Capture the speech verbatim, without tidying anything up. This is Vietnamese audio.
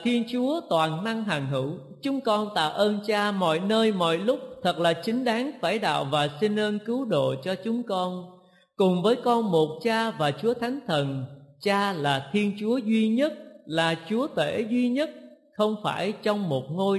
Thiên Chúa toàn năng hằng hữu, chúng con tạ ơn Cha mọi nơi mọi lúc, thật là chính đáng phải đạo và xin ơn cứu độ cho chúng con. Cùng với con một Cha và Chúa Thánh Thần, Cha là Thiên Chúa duy nhất, là Chúa Tể duy nhất, không phải trong một ngôi